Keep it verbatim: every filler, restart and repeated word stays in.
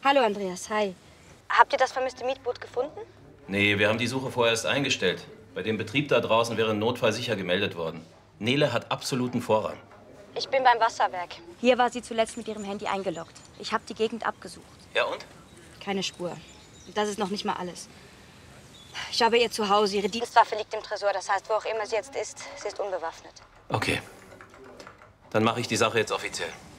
Hallo, Andreas. Hi. Habt ihr das vermisste Mietboot gefunden? Nee, wir haben die Suche vorerst eingestellt. Bei dem Betrieb da draußen wäre ein Notfall sicher gemeldet worden. Nele hat absoluten Vorrang. Ich bin beim Wasserwerk. Hier war sie zuletzt mit ihrem Handy eingeloggt. Ich habe die Gegend abgesucht. Ja und? Keine Spur. Das ist noch nicht mal alles. Ich habe ihr Zuhause. Ihre Dienstwaffe liegt im Tresor. Das heißt, wo auch immer sie jetzt ist, sie ist unbewaffnet. Okay. Dann mache ich die Sache jetzt offiziell.